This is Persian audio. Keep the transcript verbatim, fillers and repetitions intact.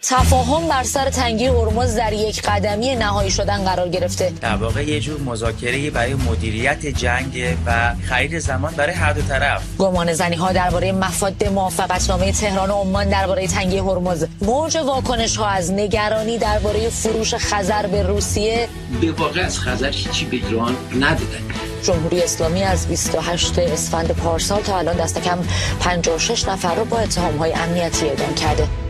تفاهم بر سر تنگی هرمز در یک قدمی نهایی شدن قرار گرفته. در واقع یه جور مذاکره برای مدیریت جنگ و خرید زمان برای هر دو طرف. گمانه‌زنی‌ها درباره مفاد موافقتنامه تهران و عمان درباره تنگی هرمز، موج واکنش‌ها از نگرانی درباره فروش خزر به روسیه. به واقع از خزر هیچی به ایران ندادن. جمهوری اسلامی از بیست و هشتم اسفند پارسال تا الان دست کم پنجاه و شش نفر رو با اتهام‌های امنیتی اعدام کرده.